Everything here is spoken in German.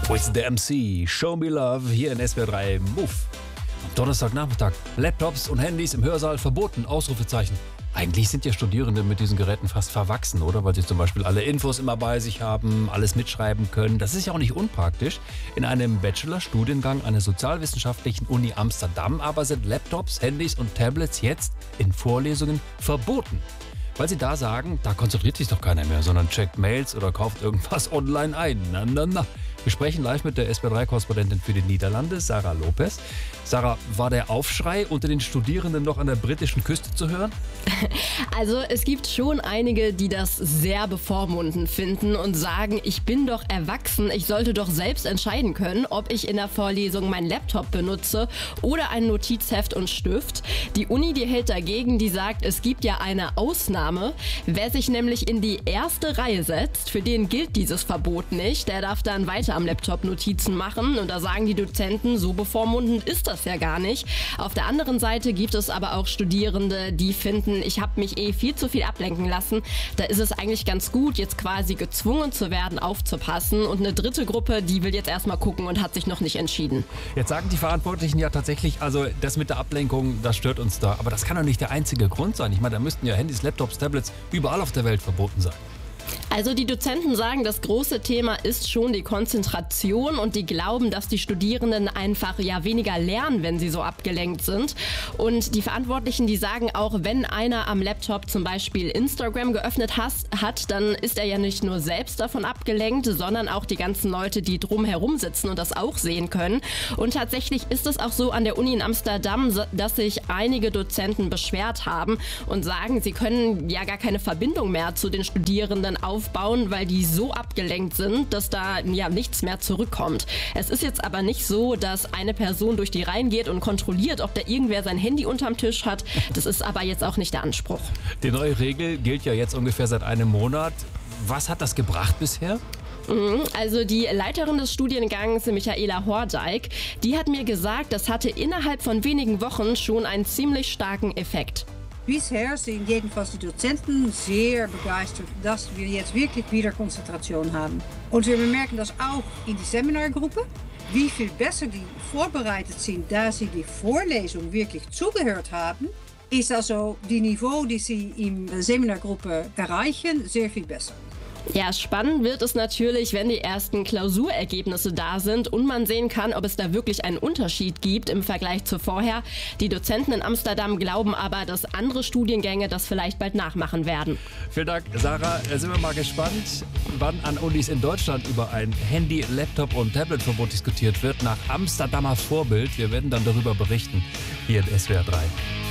With the MC, Show Me Love hier in SWR 3 Move. Am Donnerstagnachmittag, Laptops und Handys im Hörsaal verboten, Ausrufezeichen. Eigentlich sind ja Studierende mit diesen Geräten fast verwachsen, oder? Weil sie zum Beispiel alle Infos immer bei sich haben, alles mitschreiben können. Das ist ja auch nicht unpraktisch. In einem Bachelorstudiengang einer sozialwissenschaftlichen Uni Amsterdam aber sind Laptops, Handys und Tablets jetzt in Vorlesungen verboten. Weil sie da sagen, da konzentriert sich doch keiner mehr, sondern checkt Mails oder kauft irgendwas online ein. Na. Wir sprechen live mit der SWR3-Korrespondentin für die Niederlande, Sarah Lopez. Sarah, war der Aufschrei unter den Studierenden noch an der britischen Küste zu hören? Also es gibt schon einige, die das sehr bevormundend finden und sagen, ich bin doch erwachsen, ich sollte doch selbst entscheiden können, ob ich in der Vorlesung meinen Laptop benutze oder ein Notizheft und Stift. Die Uni, die hält dagegen, die sagt, es gibt ja eine Ausnahme. Wer sich nämlich in die erste Reihe setzt, für den gilt dieses Verbot nicht. Der darf dann weiter am Laptop Notizen machen und da sagen die Dozenten, so bevormundend ist das ja gar nicht. Auf der anderen Seite gibt es aber auch Studierende, die finden, ich habe mich viel zu viel ablenken lassen. Da ist es eigentlich ganz gut, jetzt quasi gezwungen zu werden, aufzupassen. Und eine dritte Gruppe, die will jetzt erstmal gucken und hat sich noch nicht entschieden. Jetzt sagen die Verantwortlichen ja tatsächlich, also das mit der Ablenkung, das stört uns da. Aber das kann doch nicht der einzige Grund sein. Ich meine, da müssten ja Handys, Laptops, Tablets überall auf der Welt verboten sein. Also die Dozenten sagen, das große Thema ist schon die Konzentration und die glauben, dass die Studierenden einfach weniger lernen, wenn sie so abgelenkt sind. Und die Verantwortlichen, die sagen auch, wenn einer am Laptop zum Beispiel Instagram geöffnet hat, dann ist er ja nicht nur selbst davon abgelenkt, sondern auch die ganzen Leute, die drumherum sitzen und das auch sehen können. Und tatsächlich ist es auch so an der Uni in Amsterdam, dass sich einige Dozenten beschwert haben und sagen, sie können ja gar keine Verbindung mehr zu den Studierenden aufbauen, weil die so abgelenkt sind, dass da nichts mehr zurückkommt. Es ist jetzt aber nicht so, dass eine Person durch die Reihen geht und kontrolliert, ob da irgendwer sein Handy unterm Tisch hat. Das ist aber jetzt auch nicht der Anspruch. Die neue Regel gilt ja jetzt ungefähr seit einem Monat. Was hat das gebracht bisher? Also die Leiterin des Studiengangs, Michaela Hordijk, die hat mir gesagt, das hatte innerhalb von wenigen Wochen schon einen ziemlich starken Effekt. Bisher sind jedenfalls die Dozenten sehr begeistert, dass wir jetzt wirklich wieder Konzentration haben. Und wir bemerken das auch in die Seminargruppe, wie viel besser die vorbereitet sind, da sie die Vorlesung wirklich zugehört haben, ist also die Niveau, die sie in der Seminargruppe erreichen, sehr viel besser. Ja, spannend wird es natürlich, wenn die ersten Klausurergebnisse da sind und man sehen kann, ob es da wirklich einen Unterschied gibt im Vergleich zu vorher. Die Dozenten in Amsterdam glauben aber, dass andere Studiengänge das vielleicht bald nachmachen werden. Vielen Dank, Sarah. Sind wir mal gespannt, wann an Unis in Deutschland über ein Handy-, Laptop- und Tabletverbot diskutiert wird, nach Amsterdamer Vorbild. Wir werden dann darüber berichten hier in SWR 3.